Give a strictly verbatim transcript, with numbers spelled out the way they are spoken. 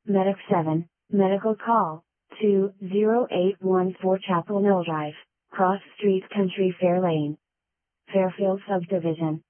Medic seven, medical call, two zero eight one four Chapel Mill Drive, Cross Street Country Fair Lane, Fairfield Subdivision.